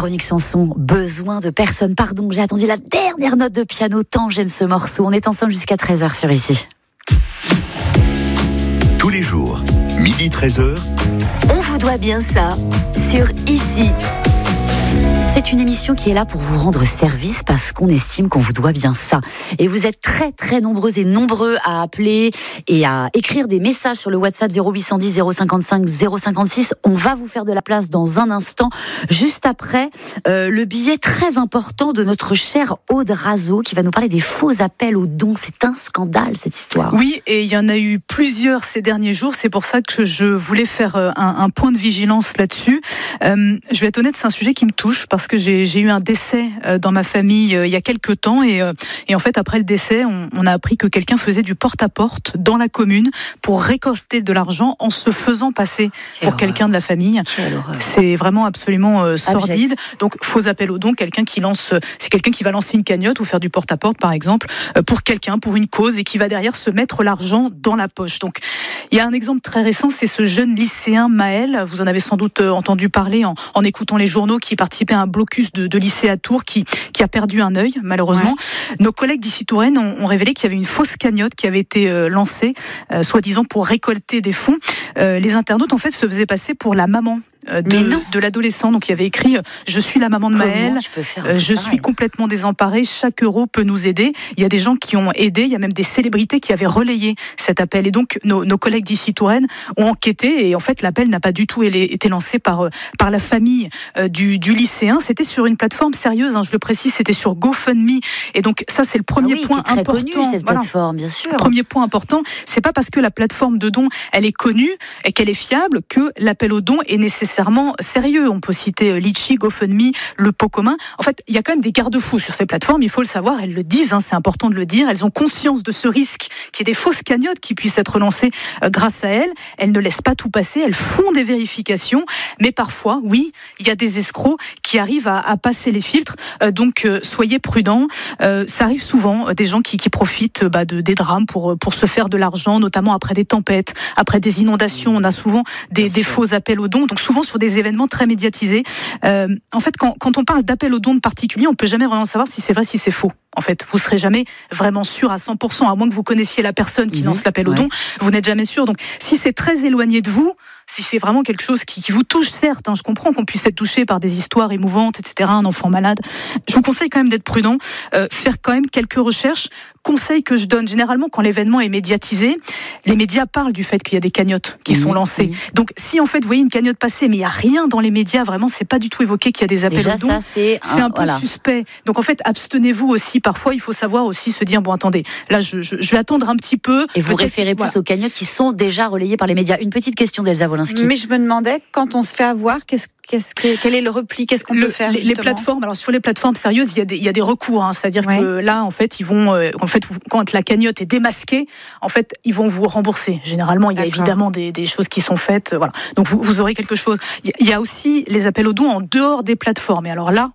Véronique Sanson, besoin de personne. Pardon, j'ai attendu la dernière note de piano, tant j'aime ce morceau. On est ensemble jusqu'à 13h sur Ici. Tous les jours, midi 13h. On vous doit bien ça sur Ici. C'est une émission qui est là pour vous rendre service parce qu'on estime qu'on vous doit bien ça. Et vous êtes très très nombreux et nombreux à appeler et à écrire des messages sur le WhatsApp 0810 055 056. On va vous faire de la place dans un instant, juste après le billet très important de notre chère Aude Razeau qui va nous parler des faux appels aux dons. C'est un scandale cette histoire. Oui, et il y en a eu plusieurs ces derniers jours. C'est pour ça que je voulais faire un point de vigilance là-dessus. Je vais être honnête, c'est un sujet qui me touche parce que j'ai eu un décès dans ma famille il y a quelques temps et en fait après le décès on a appris que quelqu'un faisait du porte-à-porte dans la commune pour récolter de l'argent en se faisant passer pour quelqu'un de la famille. C'est vraiment absolument sordide. Donc faux appel aux dons, c'est quelqu'un qui va lancer une cagnotte ou faire du porte-à-porte par exemple pour quelqu'un, pour une cause et qui va derrière se mettre l'argent dans la poche. Donc il y a un exemple très récent, c'est ce jeune lycéen Maël, vous en avez sans doute entendu parler en écoutant les journaux, qui participait à un blocus de lycée à Tours, qui a perdu un œil malheureusement. Ouais. Nos collègues d'Ici Touraine ont révélé qu'il y avait une fausse cagnotte qui avait été lancée, soi-disant pour récolter des fonds. Les internautes en fait se faisaient passer pour la maman de l'adolescent. Donc il y avait écrit je suis la maman de Maël, je suis complètement désemparée, chaque euro peut nous aider. Il y a des gens qui ont aidé, il y a même des célébrités qui avaient relayé cet appel et donc nos collègues d'Ici Touraine ont enquêté et en fait l'appel n'a pas du tout été lancé par la famille du lycéen. C'était sur une plateforme sérieuse, je le précise, c'était sur GoFundMe et donc ça c'est le premier point très important. Connue, cette plateforme, bien sûr. Premier point important, c'est pas parce que la plateforme de dons elle est connue et qu'elle est fiable que l'appel aux dons est nécessairement sérieux. On peut citer Litchi, GoFundMe, le pot commun. En fait, il y a quand même des garde-fous sur ces plateformes, il faut le savoir, elles le disent, c'est important de le dire, elles ont conscience de ce risque qu'il y ait des fausses cagnottes qui puissent être lancées grâce à elles ne laissent pas tout passer, elles font des vérifications, mais parfois, oui, il y a des escrocs qui arrivent à passer les filtres, donc soyez prudents, ça arrive souvent, des gens qui profitent des drames pour se faire de l'argent, notamment après des tempêtes, après des inondations, on a souvent des faux appels aux dons, donc souvent sur des événements très médiatisés. En fait, quand on parle d'appel aux dons de particuliers, on peut jamais vraiment savoir si c'est vrai, si c'est faux. En fait, vous serez jamais vraiment sûr à 100%, à moins que vous connaissiez la personne qui lance l'appel aux dons, vous n'êtes jamais sûr. Donc, si c'est très éloigné de vous, si c'est vraiment quelque chose qui vous touche, certes, je comprends qu'on puisse être touché par des histoires émouvantes, etc., un enfant malade, je vous conseille quand même d'être prudent, faire quand même quelques recherches. Conseil que je donne, généralement, quand l'événement est médiatisé, les médias parlent du fait qu'il y a des cagnottes qui sont lancées. Donc, si en fait, vous voyez une cagnotte passer, mais il n'y a rien dans les médias, vraiment, c'est pas du tout évoqué qu'il y a des appels aux dons. Ça, c'est un peu suspect. Donc, en fait, abstenez-vous aussi. Parfois, il faut savoir aussi se dire, bon, attendez, là, je vais attendre un petit peu. Et vous référez plus aux cagnottes qui sont déjà relayées par les médias. Une petite question d'Elsa Wolinski. Mais je me demandais, quand on se fait avoir, quel est le repli, qu'est-ce qu'on peut faire les plateformes, alors sur les plateformes sérieuses, il y a des recours, c'est-à-dire que là, en fait, ils vont, quand la cagnotte est démasquée, en fait, ils vont vous rembourser. Généralement, il y a évidemment des choses qui sont faites, voilà. Donc vous aurez quelque chose. Il y a aussi les appels aux dons en dehors des plateformes. Et alors là,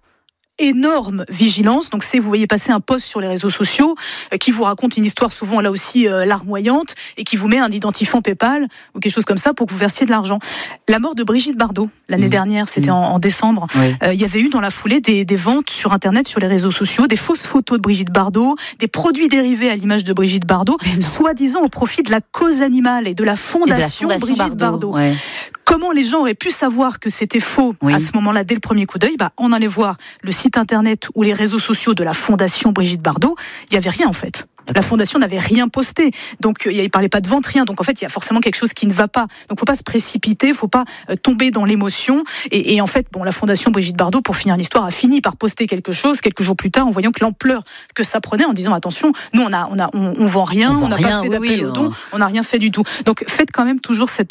énorme vigilance. Donc vous voyez passer un post sur les réseaux sociaux qui vous raconte une histoire souvent là aussi larmoyante et qui vous met un identifiant PayPal ou quelque chose comme ça pour que vous versiez de l'argent. La mort de Brigitte Bardot l'année dernière, c'était en décembre. Il y avait eu dans la foulée des ventes sur Internet, sur les réseaux sociaux, des fausses photos de Brigitte Bardot, des produits dérivés à l'image de Brigitte Bardot, soi-disant au profit de la cause animale et de la fondation Brigitte Bardot. Comment les gens auraient pu savoir que c'était faux à ce moment-là, dès le premier coup d'œil? On allait voir le site internet ou les réseaux sociaux de la fondation Brigitte Bardot, il n'y avait rien en fait. La fondation n'avait rien posté, donc il ne parlait pas de vente, rien. Donc en fait, il y a forcément quelque chose qui ne va pas. Donc faut pas se précipiter, faut pas tomber dans l'émotion. Et en fait, la fondation Brigitte Bardot, pour finir l'histoire, a fini par poster quelque chose quelques jours plus tard, en voyant que l'ampleur que ça prenait, en disant attention, nous on vend rien, on n'a pas fait d'appel aux dons, on n'a rien fait du tout. Donc faites quand même toujours cette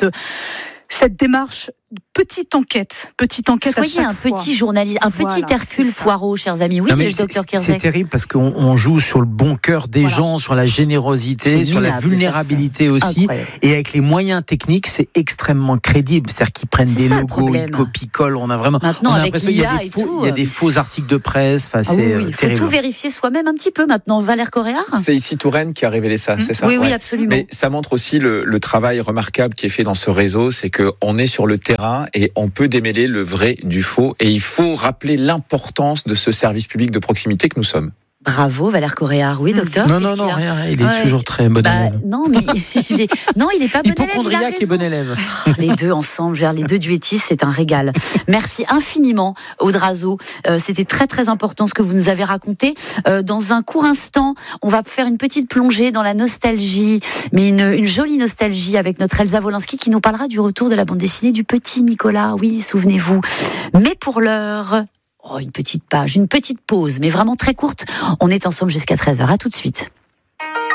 démarche, petite enquête Soyez à chaque un fois. Petit journaliste, un petit Hercule Poirot, chers amis. Oui, le docteur Kierzek. C'est terrible parce qu'on joue sur le bon cœur des gens, sur la générosité, sur la vulnérabilité aussi. Incroyable. Et avec les moyens techniques, c'est extrêmement crédible. C'est-à-dire qu'ils prennent des logos, ils copient-collent. On a l'impression qu'il y a des faux articles de presse. Enfin, il faut tout vérifier soi-même un petit peu maintenant. Valère Coréard. C'est Ici Touraine qui a révélé ça, c'est ça? Oui, absolument. Mais ça montre aussi le travail remarquable qui est fait dans ce réseau, c'est qu'on est sur le terrain. terrain et on peut démêler le vrai du faux. Et il faut rappeler l'importance de ce service public de proximité que nous sommes. Bravo, Valère Coréard. Oui, docteur. Non, rien. Il est toujours très bon élève. Non, mais il est pas bon élève. Hypochondriaque et bon élève. Les deux ensemble, les deux duettistes, c'est un régal. Merci infiniment, Aude Razeau. C'était très, très important ce que vous nous avez raconté. Dans un court instant, on va faire une petite plongée dans la nostalgie, mais une jolie nostalgie avec notre Elsa Wolinski qui nous parlera du retour de la bande dessinée du petit Nicolas. Oui, souvenez-vous. Mais pour l'heure... une petite pause, mais vraiment très courte. On est ensemble jusqu'à 13h. À tout de suite.